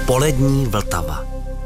Polední Vltava.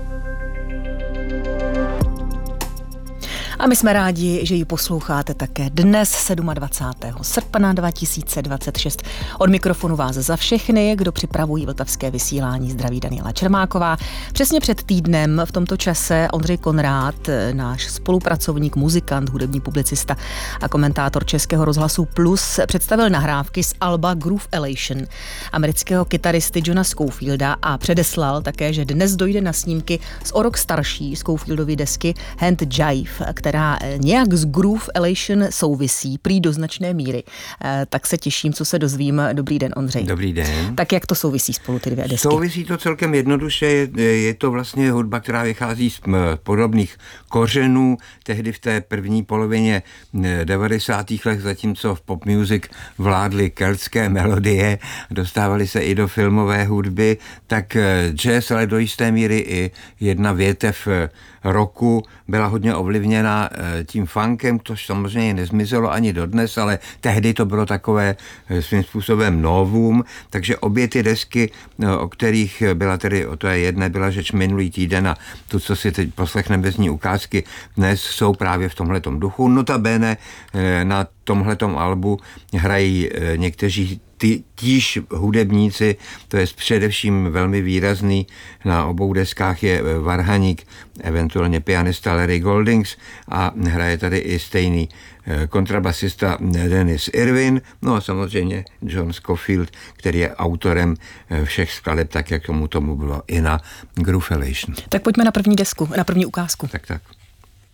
A my jsme rádi, že ji posloucháte také dnes, 27. srpna 2026. Od mikrofonu vás za všechny, kdo připravují vltavské vysílání, zdraví Daniela Čermáková. Přesně před týdnem v tomto čase Ondřej Konrád, náš spolupracovník, muzikant, hudební publicista a komentátor Českého rozhlasu Plus, představil nahrávky z alba Groove Elation amerického kytaristy Johna Scofielda a předeslal také, že dnes dojde na snímky z o rok starší Scofieldovy desky Hand Jive, která nějak s Groove Elation souvisí, prý do značné míry. Tak se těším, co se dozvím. Dobrý den, Ondřej. Dobrý den. Tak jak to souvisí spolu ty dvě desky? Souvisí to celkem jednoduše. Je to vlastně hudba, která vychází z podobných kořenů. Tehdy v té první polovině 90. let, zatímco v pop music vládly keltské melodie, dostávaly se i do filmové hudby, tak jazz, ale do jisté míry i jedna větev roku byla hodně ovlivněna tím funkem, což samozřejmě nezmizelo ani dodnes, ale tehdy to bylo takové svým způsobem novum, takže obě ty desky, o kterých byla tedy, o to je jedné byla řeč minulý týden a to, co si teď poslechneme z ní ukázky dnes, jsou právě v tomhletom duchu. Notabene na tomhletom albu hrají někteří tíž hudebníci, to je především velmi výrazný, na obou deskách je varhaník, eventuálně pianista Larry Goldings a hraje tady i stejný kontrabasista Dennis Irwin, no a samozřejmě John Scofield, který je autorem všech skladeb, tak jak tomu bylo i na Groove Elation. Tak pojďme na první desku, na první ukázku. Tak.